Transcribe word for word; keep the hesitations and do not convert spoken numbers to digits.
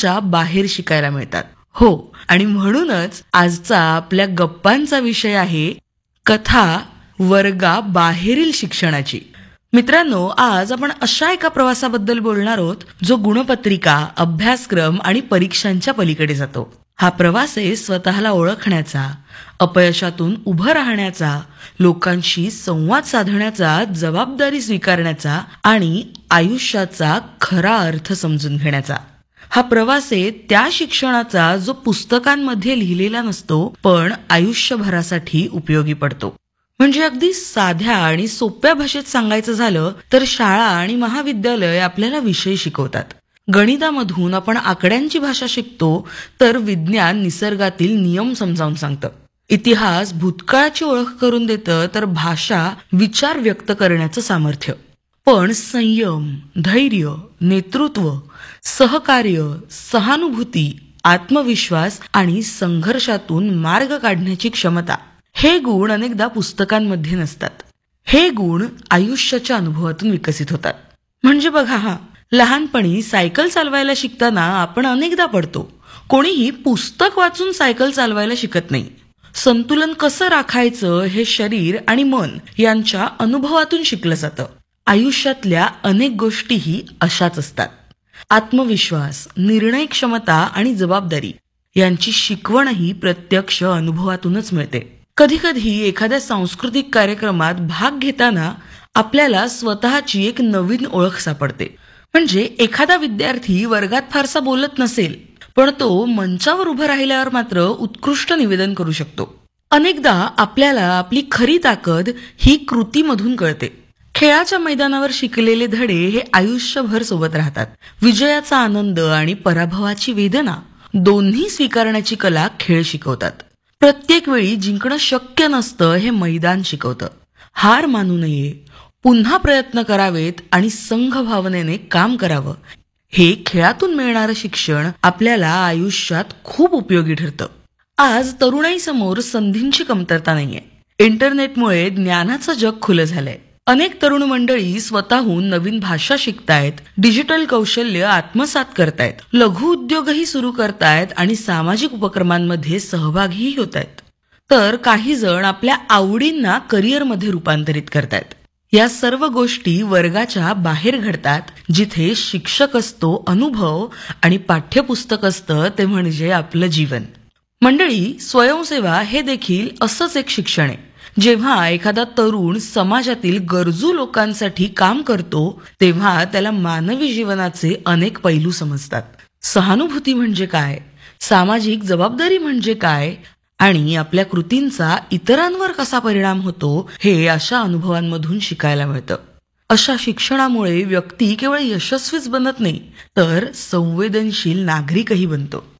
वर्गाच्या बाहेर शिकायला मिळतात. हो, आणि म्हणूनच आजचा आपल्या गप्पांचा विषय आहे कथा वर्गाबाहेरील शिक्षणाची. मित्रांनो, आज आपण अशा एका प्रवासाबद्दल बोलणार आहोत जो गुणपत्रिका, अभ्यासक्रम आणि परीक्षांच्या पलीकडे जातो. हा प्रवास आहे स्वतःला ओळखण्याचा, अपयशातून उभं राहण्याचा, लोकांशी संवाद साधण्याचा, जबाबदारी स्वीकारण्याचा आणि आयुष्याचा खरा अर्थ समजून घेण्याचा. हा प्रवास आहे त्या शिक्षणाचा जो पुस्तकांमध्ये लिहिलेला नसतो पण आयुष्यभरासाठी उपयोगी पडतो. म्हणजे अगदी साध्या आणि सोप्या भाषेत सांगायचं झालं तर शाळा आणि महाविद्यालय आपल्याला विषय शिकवतात. गणितामधून आपण आकड्यांची भाषा शिकतो, तर विज्ञान निसर्गातील नियम समजावून सांगतं. इतिहास भूतकाळाची ओळख करून देतं, तर भाषा विचार व्यक्त करण्याचं सामर्थ्य. पण संयम, धैर्य, नेतृत्व, सहकार्य, सहानुभूती, आत्मविश्वास आणि संघर्षातून मार्ग काढण्याची क्षमता, हे गुण अनेकदा पुस्तकांमध्ये नसतात. हे गुण आयुष्याच्या अनुभवातून विकसित होतात. म्हणजे बघा, हा लहानपणी सायकल चालवायला शिकताना आपण अनेकदा पडतो. कोणीही पुस्तक वाचून सायकल चालवायला शिकत नाही. संतुलन कसं राखायचं हे शरीर आणि मन यांच्या अनुभवातून शिकलं जातं. आयुष्यातल्या अनेक गोष्टीही अशाच असतात. आत्मविश्वास, निर्णय क्षमता आणि जबाबदारी यांची शिकवणही प्रत्यक्ष अनुभवातूनच मिळते. कधी कधी एखाद्या सांस्कृतिक कार्यक्रमात भाग घेताना आपल्याला स्वतःची एक नवीन ओळख सापडते. म्हणजे एखादा विद्यार्थी वर्गात फारसा बोलत नसेल, पण तो मंचावर उभं राहिल्यावर मात्र उत्कृष्ट निवेदन करू शकतो. अनेकदा आपल्याला आपली खरी ताकद ही कृतीमधून कळते. खेळाच्या मैदानावर शिकलेले धडे हे आयुष्यभर सोबत राहतात. विजयाचा आनंद आणि पराभवाची वेदना दोन्ही स्वीकारण्याची कला खेळ शिकवतात. प्रत्येक वेळी जिंकणं शक्य नसतं हे मैदान शिकवतं. हार मानू नये, पुन्हा प्रयत्न करावेत आणि संघ भावनेने काम करावं, हे खेळातून मिळणारं शिक्षण आपल्याला आयुष्यात खूप उपयोगी ठरतं. आज तरुणाईसमोर संधींची कमतरता नाहीये. इंटरनेटमुळे ज्ञानाचं जग खुलं झालंय. अनेक तरुण मंडळी स्वतःहून नवीन भाषा शिकतायत, डिजिटल कौशल्य आत्मसात करतायत, लघु उद्योगही सुरू करतायत आणि सामाजिक उपक्रमांमध्ये सहभागीही होत आहेत. तर काही जण आपल्या आवडींना करिअरमध्ये रूपांतरित करतायत. या सर्व गोष्टी वर्गाच्या बाहेर घडतात, जिथे शिक्षक असतो अनुभव आणि पाठ्यपुस्तक असतं ते म्हणजे आपलं जीवन. मंडळी, स्वयंसेवा हे देखील असंच एक शिक्षण आहे. जेव्हा एखादा तरुण समाजातील गरजू लोकांसाठी काम करतो, तेव्हा त्याला मानवी जीवनाचे अनेक पैलू समजतात. सहानुभूती म्हणजे काय, सामाजिक जबाबदारी म्हणजे काय आणि आपल्या कृतींचा इतरांवर कसा परिणाम होतो, हे अशा अनुभवांमधून शिकायला मिळतं. अशा शिक्षणामुळे व्यक्ती केवळ यशस्वीच बनत नाही, तर संवेदनशील नागरिकही बनतो.